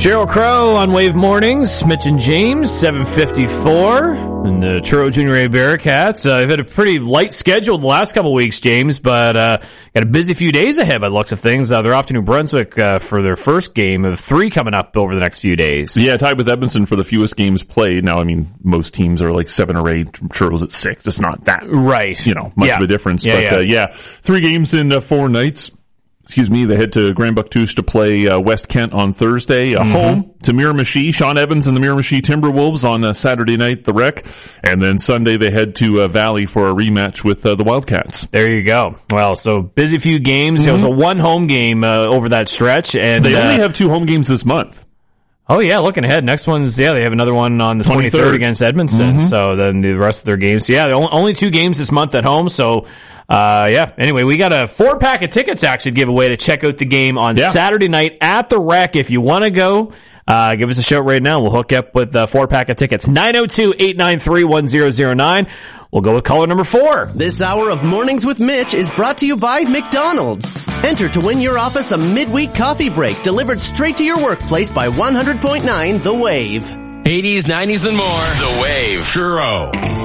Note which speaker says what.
Speaker 1: Sheryl Crow on Wave Mornings. Mitch and James, 7:54. And the Truro Junior A Bearcats. They've had a pretty light schedule the last couple weeks, James, but got a busy few days ahead by the looks of things. They're off to New Brunswick for their first game of 3 coming up over the next few days.
Speaker 2: Yeah, tied with Edmonton for the fewest games played. Now, I mean, most teams are like 7 or 8. Truro's at 6. It's not that,
Speaker 1: right?
Speaker 2: Much of a difference. But 3 games in 4 nights. They head to Grand Bucktouche to play West Kent on Thursday, home to Miramichi. Sean Evans and the Miramichi Timberwolves on Saturday night, the Rec. And then Sunday they head to Valley for a rematch with the Wildcats.
Speaker 1: There you go. Well, so busy few games. It was a 1 home game over that stretch. And
Speaker 2: they only have 2 home games this month.
Speaker 1: Oh, yeah, looking ahead. Next one's, they have another one on the 23rd against Edmonton. So then the rest of their games. Yeah, only 2 games this month at home. So, anyway, we got a 4-pack of tickets actually to give away to check out the game on Saturday night at the Rec. If you want to go, give us a shout right now. We'll hook you up with a 4-pack of tickets. 902-893-1009. We'll go with caller number 4.
Speaker 3: This hour of Mornings with Mitch is brought to you by McDonald's. Enter to win your office a midweek coffee break delivered straight to your workplace by 100.9 The Wave.
Speaker 4: 80s, 90s, and more. The Wave. Truro.